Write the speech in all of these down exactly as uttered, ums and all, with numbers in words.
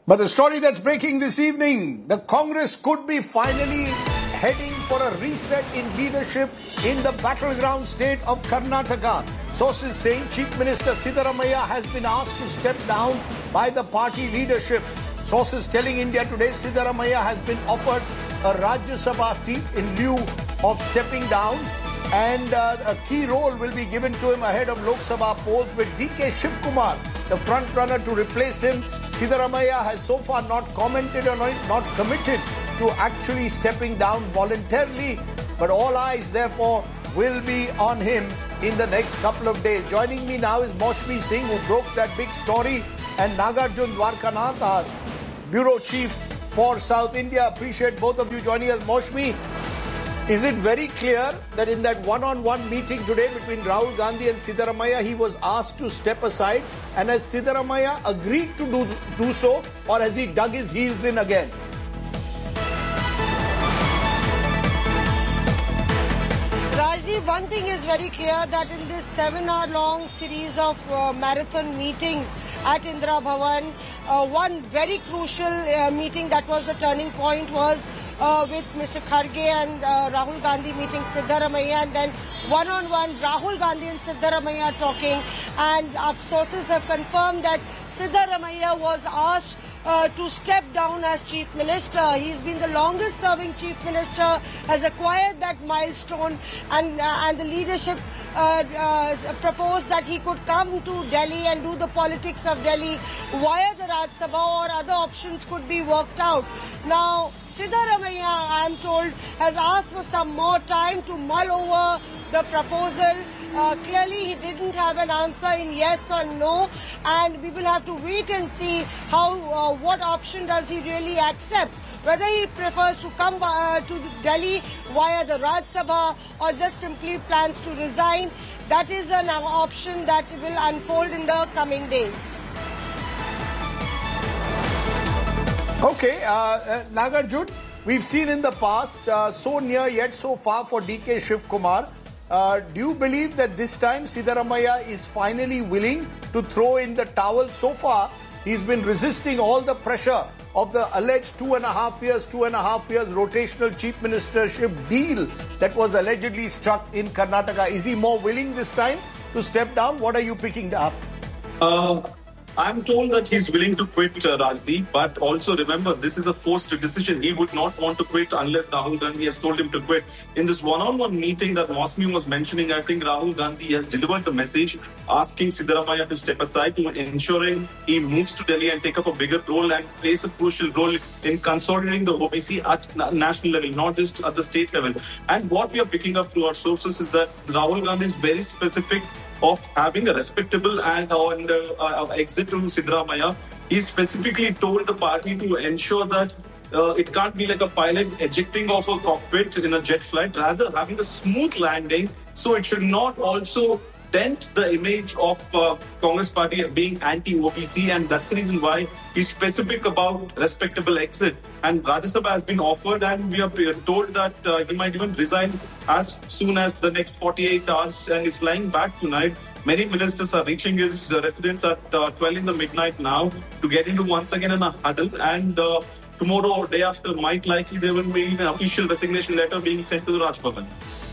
But the story that's breaking this evening, the Congress could be finally heading for a reset in leadership in the battleground state of Karnataka. Sources saying Chief Minister Siddaramaiah has been asked to step down by the party leadership. Sources telling India Today Siddaramaiah has been offered a Rajya Sabha seat in lieu of stepping down, and uh, a key role will be given to him ahead of Lok Sabha polls, with D K Shivkumar the front runner to replace him. Siddaramaiah has so far not commented on it, not committed to actually stepping down voluntarily, but all eyes therefore will be on him in the next couple of days. Joining me now is Maushmi Singh, who broke that big story, and Nagarjun Dwarkanath, our bureau chief for South India. Appreciate both of you joining us. Maushmi, is it very clear that in that one-on-one meeting today between Rahul Gandhi and Siddaramaiah, he was asked to step aside, and has Siddaramaiah agreed to do, do so, or has he dug his heels in again? Rajdeep, one thing is very clear, that in this seven-hour-long series of uh, marathon meetings at Indira Bhavan, uh, one very crucial uh, meeting that was the turning point was uh, with Mister Kharge and uh, Rahul Gandhi meeting Siddaramaiah, and then one-on-one Rahul Gandhi and Siddaramaiah talking, and our sources have confirmed that Siddaramaiah was asked Uh, to step down as Chief Minister. He's been the longest serving Chief Minister, has acquired that milestone, and uh, and the leadership uh, uh, proposed that he could come to Delhi and do the politics of Delhi via the Rajya Sabha, or other options could be worked out. Now, Siddaramaiah, I am told, has asked for some more time to mull over the proposal. Uh, clearly, he didn't have an answer in yes or no, and we will have to wait and see how, uh, what option does he really accept. Whether he prefers to come uh, to Delhi via the Rajya Sabha, or just simply plans to resign, that is an option that will unfold in the coming days. Okay, uh, uh, Nagarjun, we've seen in the past, uh, so near yet so far for D K Shivkumar. Uh, do you believe that this time Siddaramaiah is finally willing to throw in the towel? So far, he's been resisting all the pressure of the alleged two and a half years, two and a half years rotational chief ministership deal that was allegedly struck in Karnataka. Is he more willing this time to step down? What are you picking up? Uh, I'm told that he's willing to quit, uh, Rajdeep, but also remember, this is a forced decision. He would not want to quit unless Rahul Gandhi has told him to quit. In this one-on-one meeting that Maushmi was mentioning, I think Rahul Gandhi has delivered the message asking Siddaramaiah to step aside, to ensuring he moves to Delhi and take up a bigger role and plays a crucial role in consolidating the O B C at national level, not just at the state level. And what we are picking up through our sources is that Rahul Gandhi is very specific of having a respectable and, uh, and uh, exit to Siddaramaiah. He specifically told the party to ensure that uh, it can't be like a pilot ejecting off a cockpit in a jet flight, rather having a smooth landing. So it should not also dent the image of uh, Congress party being anti-O B C, and that's the reason why he's specific about respectable exit. And Rajya Sabha has been offered, and we are told that uh, he might even resign as soon as the next forty-eight hours, and he's flying back tonight. Many ministers are reaching his residence at uh, twelve in the midnight now to get into once again in a huddle, and uh, tomorrow or day after, might likely there will be an official resignation letter being sent to the Raj Bhavan.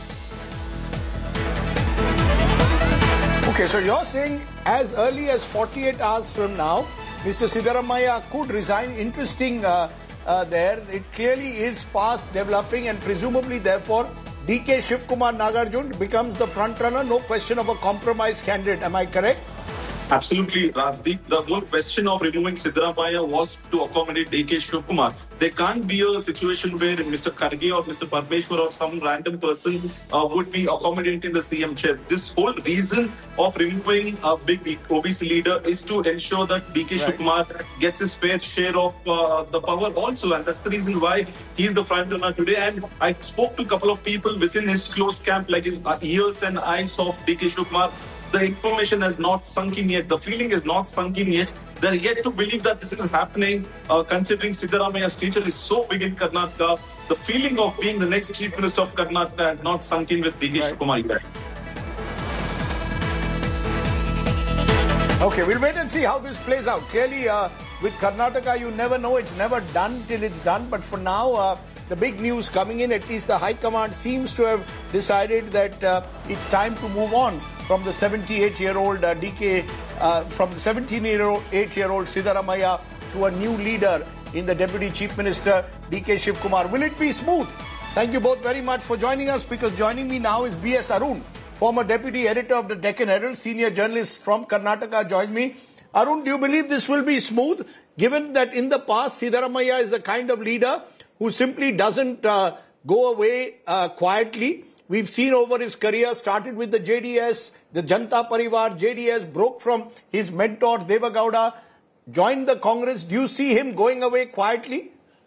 Okay, so you're saying as early as forty-eight hours from now, Mister Siddaramaiah could resign. Interesting uh, uh, there. It clearly is fast developing, and presumably, therefore, D K Shivkumar, Nagarjun becomes the front runner. No question of a compromise candidate. Am I correct? Absolutely, Rajdeep. The whole question of removing Siddaramaiah was to accommodate D K Shivkumar. There can't be a situation where Mister Kharge or Mister Parmeshwar or some random person uh, would be accommodating the C M chair. This whole reason of removing a big O B C leader is to ensure that D K right. Shivkumar gets his fair share of uh, the power also. And that's the reason why he's the front runner today. And I spoke to a couple of people within his close camp, like his ears and eyes of D K Shivkumar. The information has not sunk in yet. The feeling is not sunk in yet. They're yet to believe that this is happening, uh, considering Siddaramaiah's stature is so big in Karnataka. The feeling of being the next Chief Minister of Karnataka has not sunk in with D K Shivkumar yet. Okay, we'll wait and see how this plays out. Clearly, uh, with Karnataka, you never know. It's never done till it's done. But for now, uh, the big news coming in, at least the High Command seems to have decided that uh, it's time to move on from the seventy-eight-year-old uh, D K, uh, from the seventeen-year-old Siddaramaiah to a new leader in the Deputy Chief Minister, D K Shivakumar. Will it be smooth? Thank you both very much for joining us, because joining me now is B S Arun, former Deputy Editor of the Deccan Herald, senior journalist from Karnataka, joins me. Arun, do you believe this will be smooth, given that in the past Siddaramaiah is the kind of leader who simply doesn't uh, go away uh, quietly? We've seen over his career, started with the J D S, the Janata Parivar, J D S, broke from his mentor Deve Gowda, joined the Congress. Do you see him going away quietly?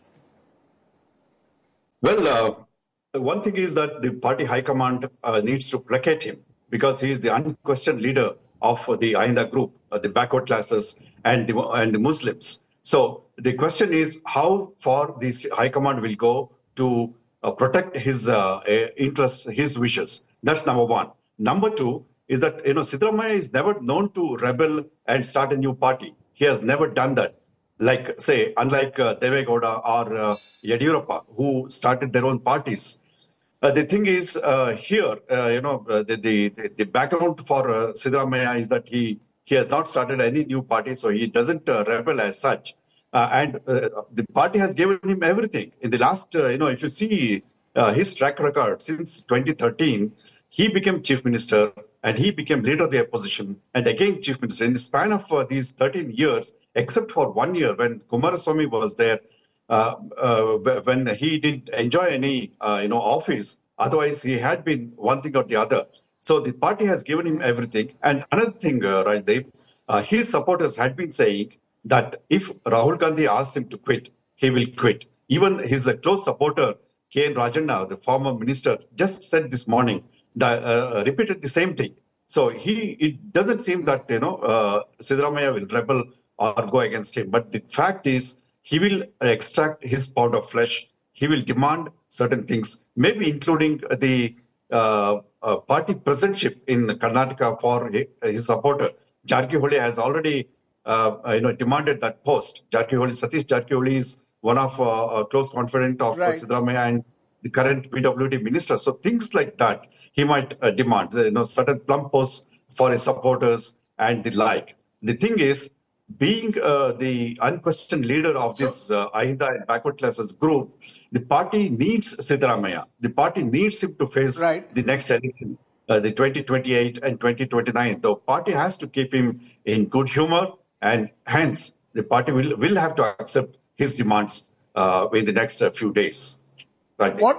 Well, uh, one thing is that the party high command uh, needs to placate him, because he is the unquestioned leader of the Ahinda group, uh, the backward classes and the, and the Muslims. So the question is how far this high command will go to uh, protect his uh, interests, his wishes. That's number one. Number two is that, you know, Siddaramaiah is never known to rebel and start a new party. He has never done that. Like, say, unlike uh, Deve Gowda or uh, Yediyurappa, who started their own parties. Uh, the thing is, uh, here, uh, you know, uh, the, the, the background for uh, Siddaramaiah is that he, he has not started any new party, so he doesn't uh, rebel as such. Uh, and uh, the party has given him everything. In the last, uh, you know, if you see uh, his track record since twenty thirteen, he became chief minister and he became leader of the opposition and again chief minister. In the span of uh, these thirteen years, except for one year when Kumaraswamy was there, uh, uh, when he didn't enjoy any, uh, you know, office. Otherwise, he had been one thing or the other. So the party has given him everything. And another thing, uh, right, Dave, uh, his supporters had been saying that if Rahul Gandhi asks him to quit, he will quit. Even his uh, close supporter, K N Rajanna, the former minister, just said this morning, that, uh, repeated the same thing. So he, it doesn't seem that, you know, uh, Siddaramaiah will rebel or go against him. But the fact is, he will extract his pound of flesh. He will demand certain things, maybe including the uh, uh, party presidentship in Karnataka for his supporter. Jarkiholy has already, uh, you know, demanded that post. Jarkiholy, Satish Jarkiholy is one of uh, a close confidant of right. Siddaramaiah and the current P W D minister. So things like that he might uh, demand, you know, certain plum posts for his supporters and the like. The thing is, being uh, the unquestioned leader of this uh, Ahinda and backward classes group, the party needs Siddaramaiah. The party needs him to face right. the next election, uh, the twenty twenty-eight and twenty twenty-nine. The party has to keep him in good humor, and hence the party will, will have to accept his demands uh, in the next uh, few days. Right. What?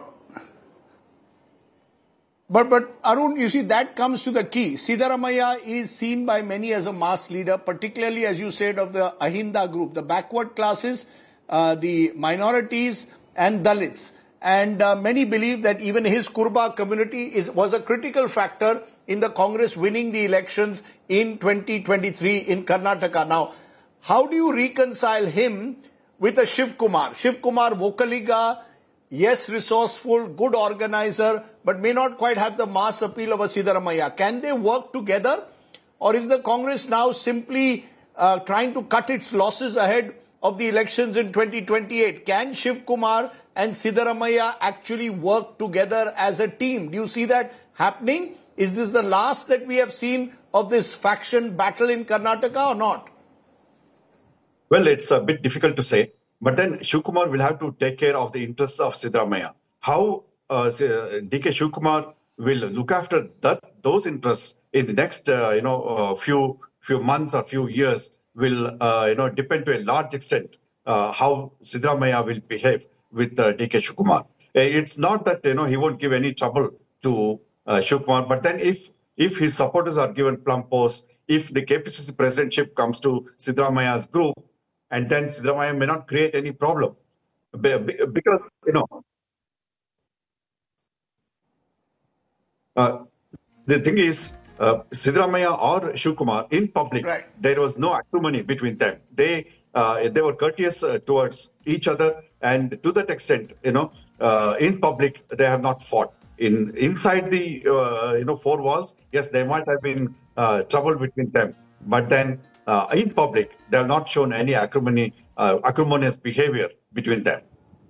But, but Arun, you see, that comes to the key. Siddaramaiah is seen by many as a mass leader, particularly, as you said, of the Ahinda group, the backward classes, uh, the minorities and Dalits. And uh, many believe that even his Kurba community is, was a critical factor in the Congress winning the elections in twenty twenty-three in Karnataka. Now, how do you reconcile him with a Shivakumar? Shivakumar, Vocaliga, yes, resourceful, good organizer, but may not quite have the mass appeal of a Siddaramaiah. Can they work together? Or is the Congress now simply uh, trying to cut its losses ahead of the elections in twenty twenty-eight? Can Shivakumar and Siddaramaiah actually work together as a team? Do you see that happening? Is this the last that we have seen of this faction battle in Karnataka or not? Well, it's a bit difficult to say. But then Shivakumar will have to take care of the interests of Siddaramaiah. How uh, D K Shivakumar will look after that those interests in the next uh, you know uh, few few months or few years will uh, you know depend to a large extent uh, how Siddaramaiah will behave with uh, D K Shivakumar. It's not that you know he won't give any trouble to uh, Shivakumar, but then if if his supporters are given plum posts, if the K P C C presidentship comes to Siddaramaiah's group, and then Siddaramaiah may not create any problem. Because, you know, uh, the thing is, uh, Siddaramaiah or Shivakumar, in public, right. there was no acrimony between them. They uh, they were courteous uh, towards each other, and to that extent, you know, uh, in public, they have not fought. In inside the, uh, you know, four walls, yes, there might have been uh, trouble between them. But then uh, in public, they have not shown any acrimony, uh, acrimonious behavior between them.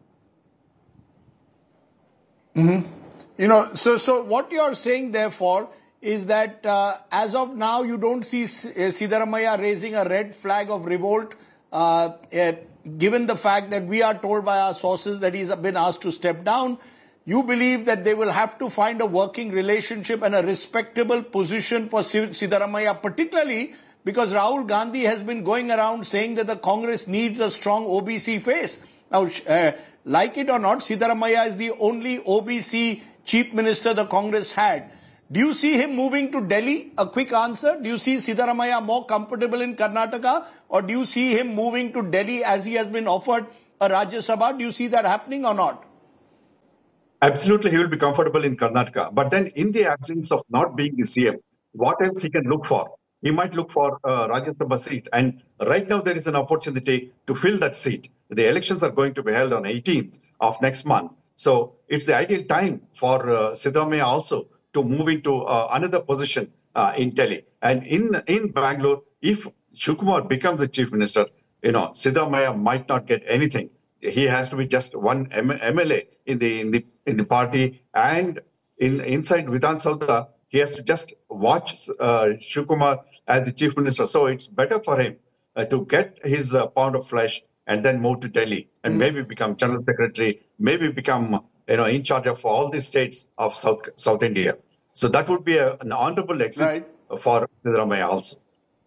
Mm-hmm. You know, so so what you are saying, therefore, is that uh, as of now, you don't see Siddaramaiah raising a red flag of revolt, uh, uh, given the fact that we are told by our sources that he's been asked to step down. You believe that they will have to find a working relationship and a respectable position for Siddaramaiah, particularly because Rahul Gandhi has been going around saying that the Congress needs a strong O B C face. Now, uh, like it or not, Siddaramaiah is the only O B C chief minister the Congress had. Do you see him moving to Delhi? A quick answer. Do you see Siddaramaiah more comfortable in Karnataka, or do you see him moving to Delhi as he has been offered a Rajya Sabha? Do you see that happening or not? Absolutely, he will be comfortable in Karnataka. But then in the absence of not being the C M, what else he can look for? He might look for a Rajya Sabha seat. And right now there is an opportunity to fill that seat. The elections are going to be held on eighteenth of next month. So it's the ideal time for uh, Siddaramaiah also to move into uh, another position uh, in Delhi. And in, in Bangalore, if Shivakumar becomes the chief minister, you know, Siddaramaiah might not get anything. He has to be just one M L A in the in the in the party, and in inside Vidhan Sautha, he has to just watch uh, Shivakumar as the chief minister. So it's better for him uh, to get his uh, pound of flesh and then move to Delhi and mm. maybe become general secretary, maybe become you know in charge of all the states of South South India. So that would be a, an honorable exit right. for Siddaramaiah also.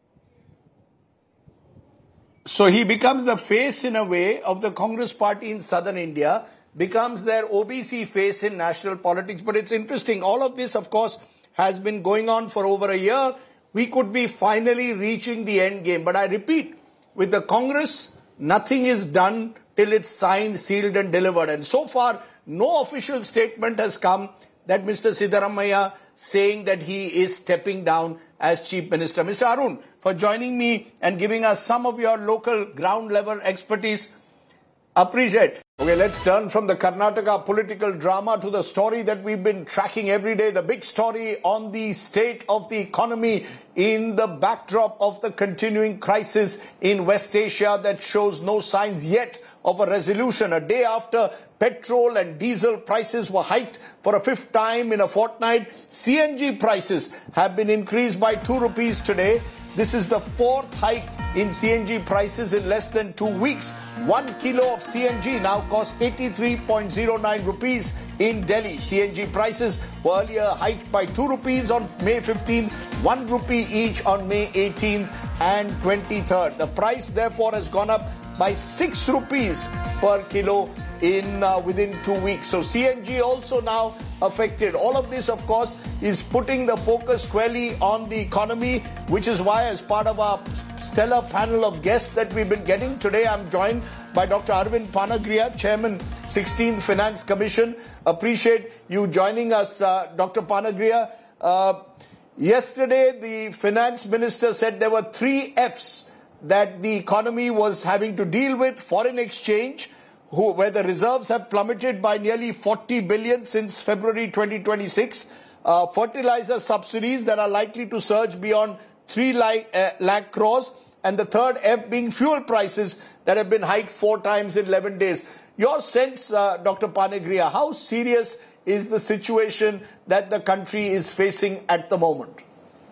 So he becomes the face, in a way, of the Congress party in southern India, becomes their O B C face in national politics. But it's interesting, all of this, of course, has been going on for over a year. We could be finally reaching the end game. But I repeat, with the Congress, nothing is done till it's signed, sealed and delivered. And so far, no official statement has come that Mister Siddaramaiah saying that he is stepping down as Chief Minister. Mister Arun, for joining me and giving us some of your local ground level expertise. Appreciate. Okay, let's turn from the Karnataka political drama to the story that we've been tracking every day, the big story on the state of the economy in the backdrop of the continuing crisis in West Asia that shows no signs yet of a resolution. A day after petrol and diesel prices were hiked for a fifth time in a fortnight, C N G prices have been increased by two rupees today. This is the fourth hike in C N G prices in less than two weeks. One kilo of C N G now costs eighty-three point zero nine rupees in Delhi. C N G prices were earlier hiked by two rupees on May fifteenth, one rupee each on May eighteenth and twenty-third. The price therefore has gone up by six rupees per kilo in uh, within two weeks. So C N G also now affected. All of this, of course, is putting the focus squarely on the economy, which is why, as part of our stellar panel of guests that we've been getting today, I'm joined by Doctor Arvind Panagriya, Chairman, sixteenth Finance Commission. Appreciate you joining us, uh, Doctor Panagriya. Uh, yesterday, the Finance Minister said there were three F's that the economy was having to deal with: foreign exchange, who, where the reserves have plummeted by nearly forty billion since February twenty twenty-six, uh, fertilizer subsidies that are likely to surge beyond three lakh, uh, lakh crores, and the third F being fuel prices that have been hiked four times in eleven days. Your sense, uh, Doctor Panagriya, how serious is the situation that the country is facing at the moment?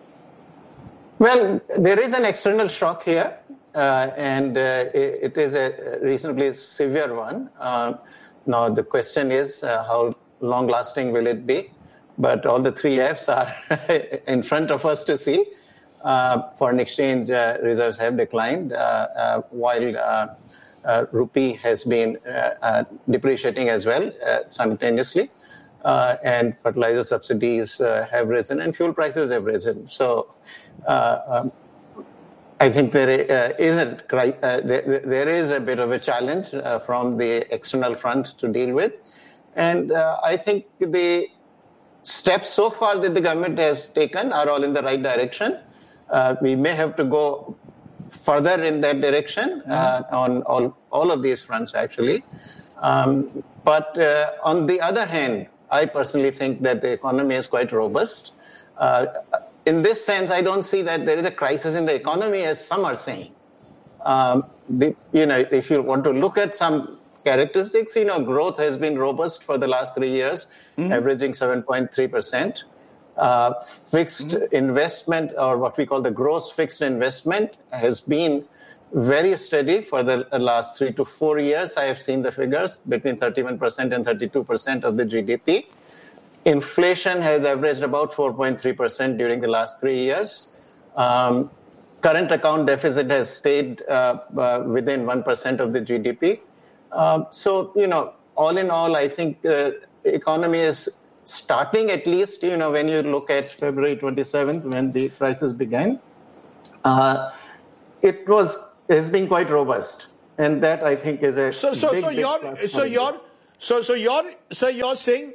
Well, there is an external shock here, uh, and uh, it, it is a reasonably severe one. Uh, now, the question is uh, how long-lasting will it be? But all the three Fs are in front of us to see. Uh, foreign exchange uh, reserves have declined, uh, uh, while uh, uh, rupee has been uh, uh, depreciating as well uh, simultaneously. Uh, and fertilizer subsidies uh, have risen and fuel prices have risen. So uh, um, I think there uh, isn't, uh, there, there is a bit of a challenge uh, from the external front to deal with. And uh, I think the steps so far that the government has taken are all in the right direction. Uh, we may have to go further in that direction uh, on all, all of these fronts, actually. Um, but uh, on the other hand, I personally think that the economy is quite robust. Uh, in this sense, I don't see that there is a crisis in the economy, as some are saying. Um, the, you know, if you want to look at some characteristics, you know, growth has been robust for the last three years, mm-hmm. averaging seven point three percent. Uh, fixed mm-hmm. investment, or what we call the gross fixed investment, has been very steady for the last three to four years. I have seen the figures between thirty-one percent and thirty-two percent of the G D P. Inflation has averaged about four point three percent during the last three years. Um, current account deficit has stayed uh, uh, within one percent of the G D P. Uh, so, you know, all in all, I think the economy is starting, at least, you know, when you look at February twenty-seventh, when the crisis began, uh, it was has been quite robust, and that I think is a so so big, so big you're so you're so so you're so you're saying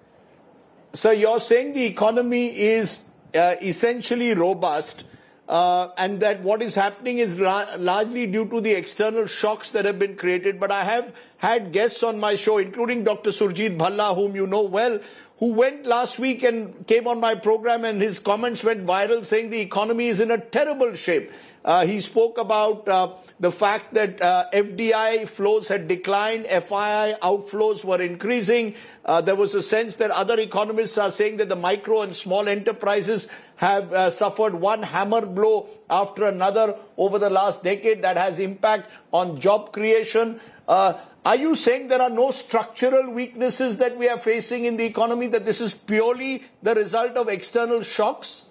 so you're saying the economy is uh, essentially robust, uh, and that what is happening is la- largely due to the external shocks that have been created. But I have had guests on my show, including Doctor Surjit Bhalla, whom you know well, who went last week and came on my program, and his comments went viral saying the economy is in a terrible shape. Uh, he spoke about uh, the fact that uh, F D I flows had declined, F I I outflows were increasing. Uh, there was a sense that other economists are saying that the micro and small enterprises have uh, suffered one hammer blow after another over the last decade that has impact on job creation. Uh, Are you saying there are no structural weaknesses that we are facing in the economy, that this is purely the result of external shocks?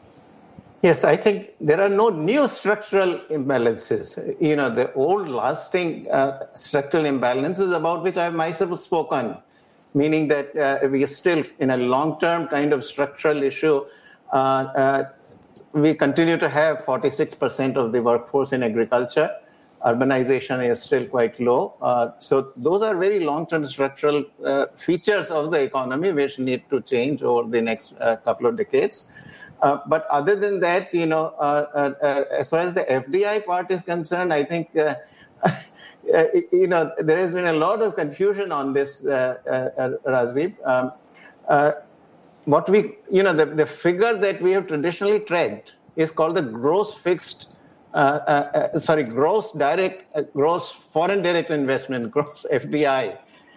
Yes, I think there are no new structural imbalances. You know, the old lasting uh, structural imbalances about which I have myself spoken, meaning that uh, we are still in a long-term kind of structural issue. Uh, uh, we continue to have forty-six percent of the workforce in agriculture. Urbanization is still quite low. Uh, so those are very long-term structural uh, features of the economy which need to change over the next uh, couple of decades. Uh, but other than that, you know, uh, uh, uh, as far as the F D I part is concerned, I think, uh, uh, you know, there has been a lot of confusion on this, uh, uh, Rajdeep. Um, uh, what we, you know, the, the figure that we have traditionally tracked is called the gross fixed Uh, uh, uh, sorry, gross direct, uh, gross foreign direct investment, gross F D I.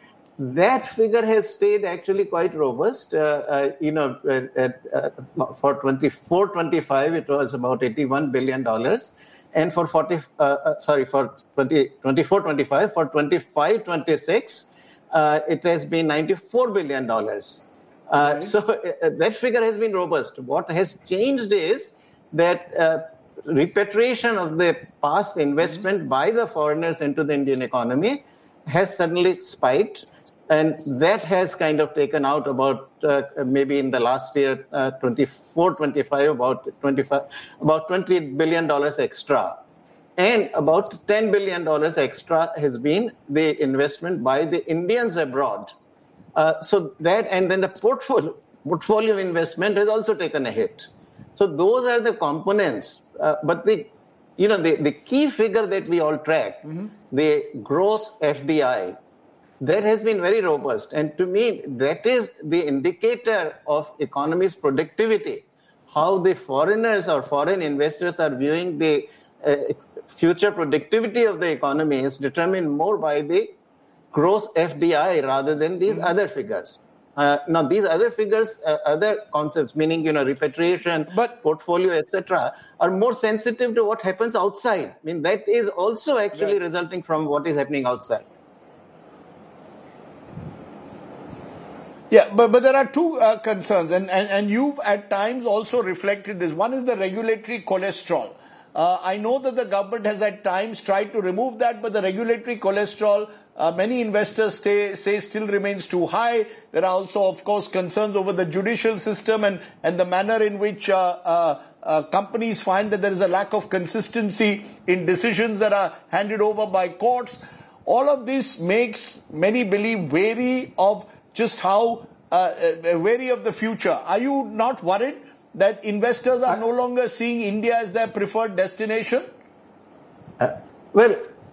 That figure has stayed actually quite robust. Uh, uh, you know, uh, uh, for twenty-four twenty-five, it was about eighty-one billion dollars. And for forty, uh, uh, sorry, for twenty-four twenty-five, for twenty-five twenty-six, uh, it has been ninety-four billion dollars. Uh, okay. So uh, that figure has been robust. What has changed is that uh, repatriation of the past investment mm-hmm. by the foreigners into the Indian economy has suddenly spiked, and that has kind of taken out about uh, maybe in the last year, uh, twenty-four twenty-five, about twenty-five, about twenty billion dollars extra, and about ten billion dollars extra has been the investment by the Indians abroad. Uh, so that, and then the portfolio portfolio investment has also taken a hit. So those are the components. Uh, but the, you know, the, the key figure that we all track, mm-hmm. the gross F D I, that has been very robust. And to me, that is the indicator of economy's productivity. How the foreigners or foreign investors are viewing the uh, future productivity of the economy is determined more by the gross F D I rather than these mm-hmm. other figures. Uh, now, these other figures, uh, other concepts, meaning, you know, repatriation, but, portfolio, et cetera, are more sensitive to what happens outside. I mean, that is also actually right. resulting from what is happening outside. Yeah, but, but there are two uh, concerns, and, and, and you've at times also reflected this. One is the regulatory cholesterol. Uh, I know that the government has at times tried to remove that, but the regulatory cholesterol, Uh, many investors stay, say still remains too high. There are also, of course, concerns over the judicial system and, and the manner in which uh, uh, uh, companies find that there is a lack of consistency in decisions that are handed over by courts. All of this makes many believe wary of just how, uh, uh, wary of the future. Are you not worried that investors are no longer seeing India as their preferred destination? Uh, well,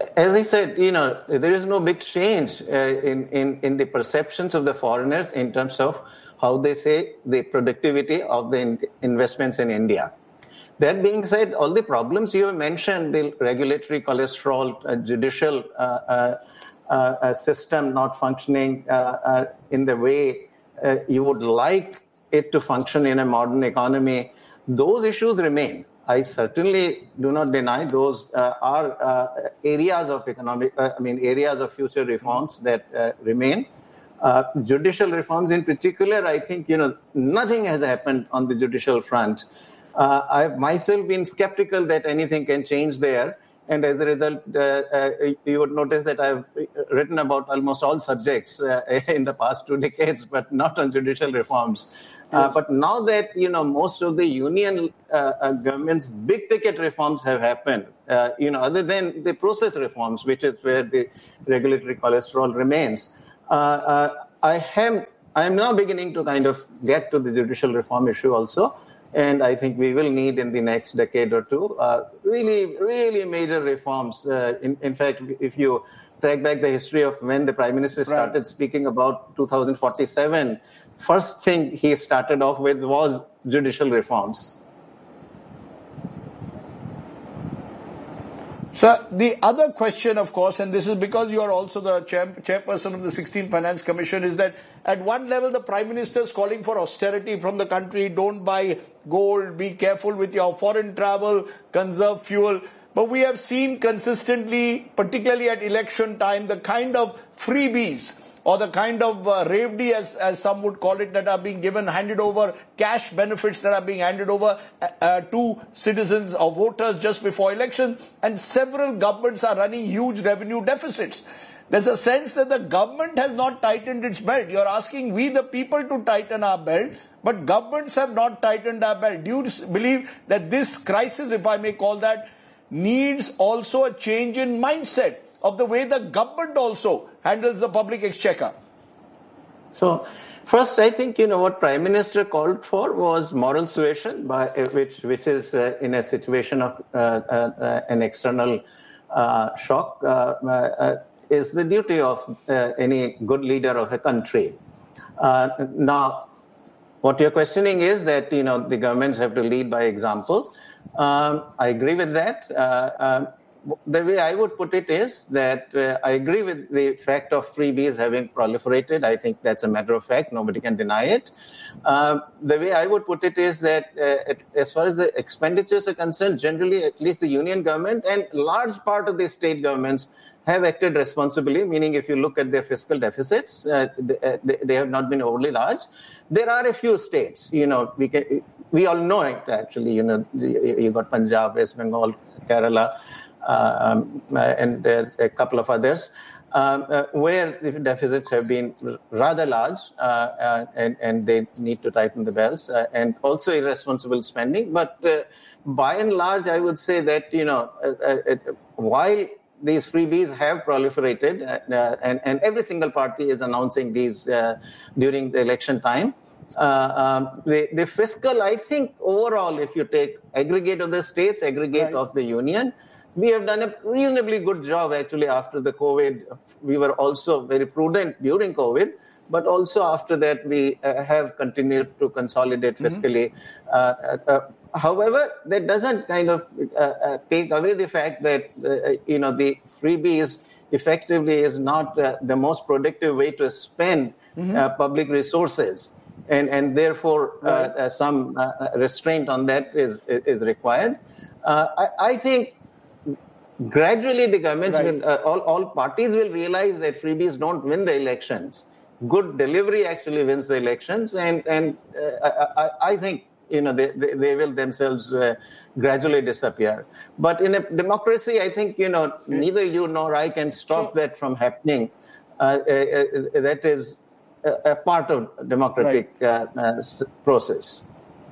as I said, you know, there is no big change uh, in, in, in the perceptions of the foreigners in terms of how they say the productivity of the in- investments in India. That being said, all the problems you have mentioned, the regulatory cholesterol, uh, judicial uh, uh, uh, system not functioning uh, uh, in the way uh, you would like it to function in a modern economy, those issues remain. I certainly do not deny those uh, are uh, areas of economic, uh, I mean, areas of future reforms that uh, remain. Uh, judicial reforms in particular, I think, you know, nothing has happened on the judicial front. Uh, I've myself been skeptical that anything can change there. And as a result, uh, uh, you would notice that I've written about almost all subjects uh, in the past two decades, but not on judicial reforms. Yes. Uh, but now that, you know, most of the union uh, uh, government's big ticket reforms have happened, uh, you know, other than the process reforms, which is where the regulatory cholesterol remains, uh, uh, I am I am now beginning to kind of get to the judicial reform issue also. And I think we will need in the next decade or two uh, really, really major reforms. Uh, in, in fact, if you track back the history of when the Prime Minister started right. speaking about two thousand forty-seven, first thing he started off with was judicial reforms. Sir, the other question, of course, and this is because you are also the chair, chairperson of the sixteenth Finance Commission, is that at one level, the Prime Minister is calling for austerity from the country. Don't buy gold, be careful with your foreign travel, conserve fuel. But we have seen consistently, particularly at election time, the kind of freebies or the kind of uh, revdi, as, as some would call it, that are being given, handed over, cash benefits that are being handed over uh, uh, to citizens or voters just before election. And several governments are running huge revenue deficits. There's a sense that the government has not tightened its belt. You're asking we, the people, to tighten our belt, but governments have not tightened our belt. Do you believe that this crisis, if I may call that, needs also a change in mindset of the way the government also handles the public exchequer? So, first, I think, you know, what Prime Minister called for was moral suasion, by, which which is uh, in a situation of uh, uh, an external uh, shock, uh, uh, is the duty of uh, any good leader of a country. Uh, now, what you're questioning is that, you know, the governments have to lead by example. Um, I agree with that. Uh, um, The way I would put it is that uh, I agree with the fact of freebies having proliferated. I think that's a matter of fact. Nobody can deny it. Uh, the way I would put it is that uh, it, as far as the expenditures are concerned, generally, at least the union government and large part of the state governments have acted responsibly, meaning if you look at their fiscal deficits, uh, they, they have not been overly large. There are a few states, you know, we can, we all know it actually, you know, you got Punjab, West Bengal, Kerala, Um, and uh, a couple of others, um, uh, where the deficits have been rather large uh, uh, and, and they need to tighten the belts uh, and also irresponsible spending. But uh, by and large, I would say that, you know, uh, uh, while these freebies have proliferated uh, and, and every single party is announcing these uh, during the election time, Uh, um, the, the fiscal, I think overall, if you take aggregate of the states, aggregate right. of the union, we have done a reasonably good job actually after the COVID. We were also very prudent during COVID, but also after that we uh, have continued to consolidate fiscally. Mm-hmm. Uh, uh, however, that doesn't kind of uh, uh, take away the fact that, uh, you know, the freebies effectively is not uh, the most productive way to spend mm-hmm. uh, public resources. And, and therefore, right. uh, uh, some uh, restraint on that is is required. Uh, I, I think gradually the governments, right. will, uh, all, all parties will realize that freebies don't win the elections. Good delivery actually wins the elections. And, and uh, I, I think, you know, they, they, they will themselves uh, gradually disappear. But in a democracy, I think, you know, mm. neither you nor I can stop so, that from happening. Uh, uh, uh, that is a part of democratic right. uh, uh, process.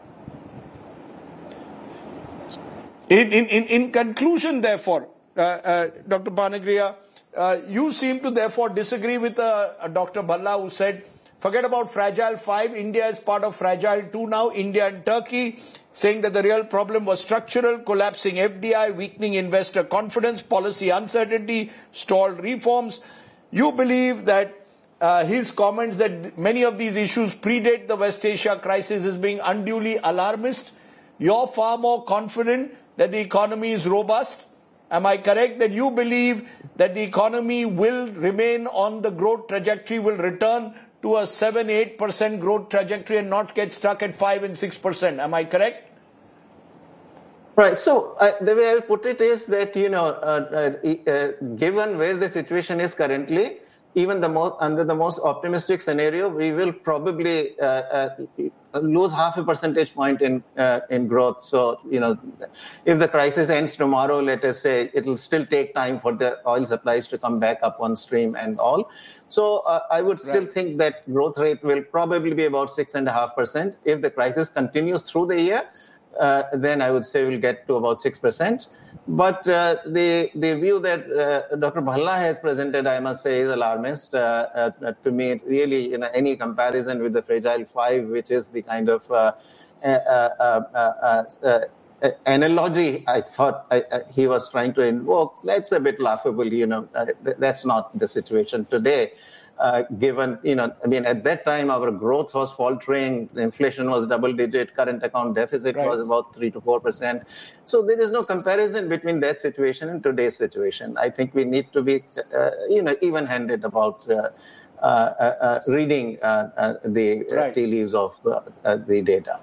In, in, in, in conclusion, therefore, uh, uh, Doctor Panagria, uh, you seem to therefore disagree with uh, Doctor Bhalla, who said Forget about Fragile five. India is part of Fragile two now. India and Turkey saying that the real problem was structural, collapsing F D I, weakening investor confidence, policy uncertainty, stalled reforms. You believe that uh, his comments that many of these issues predate the West Asia crisis is being unduly alarmist. You're far more confident that the economy is robust. Am I correct that you believe that the economy will remain on the growth trajectory, will return to a seven to eight percent growth trajectory and not get stuck at five and six percent? Am I correct? Right. So uh, the way I would put it is that, you know, uh, uh, uh, given where the situation is currently, even the most, under the most optimistic scenario, we will probably uh, uh, lose half a percentage point in uh, in growth. So, you know, if the crisis ends tomorrow, let us say, it will still take time for the oil supplies to come back up on stream and all. So uh, I would still right. think that growth rate will probably be about six and a half percent. If the crisis continues through the year, uh, then I would say we'll get to about six percent. But uh, the the view that uh, Doctor Bhalla has presented, I must say, is alarmist. Uh, uh, to me, really, you know, any comparison with the Fragile Five, which is the kind of uh, uh, uh, uh, uh, uh, analogy I thought I, uh, he was trying to invoke, that's a bit laughable. You know, uh, th- that's not the situation today. Uh, given, you know, I mean, at that time, our growth was faltering, inflation was double digit, current account deficit right. was about three to four percent. So there is no comparison between that situation and today's situation. I think we need to be, uh, you know, even handed about uh, uh, uh, reading uh, uh, the right. tea leaves of uh, uh, the data.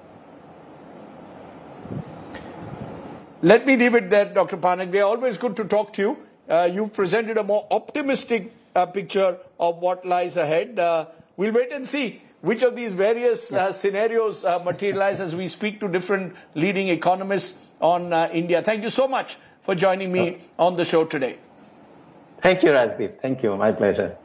Let me leave it there, Doctor Panak. We are always good to talk to you. Uh, you've presented a more optimistic uh, picture of what lies ahead. Uh, we'll wait and see which of these various uh, scenarios uh, materialize as we speak to different leading economists on uh, India. Thank you so much for joining me on the show today. Thank you, Rajdeep. Thank you. My pleasure.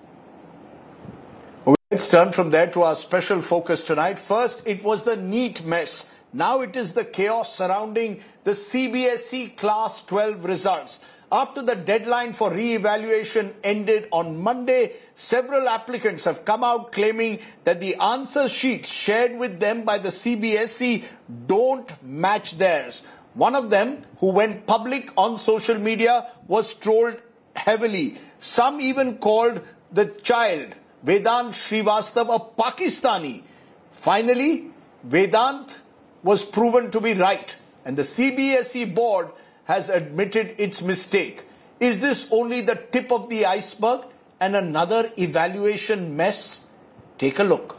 Let's turn from there to our special focus tonight. First, it was the NEET mess. Now it is the chaos surrounding the C B S E Class twelve results. After the deadline for re-evaluation ended on Monday, several applicants have come out claiming that the answer sheets shared with them by the C B S E don't match theirs. One of them, who went public on social media, was trolled heavily. Some even called the child, Vedant Srivastav, a Pakistani. Finally, Vedant was proven to be right, and the C B S E board has admitted its mistake. Is this only the tip of the iceberg and another evaluation mess? Take a look.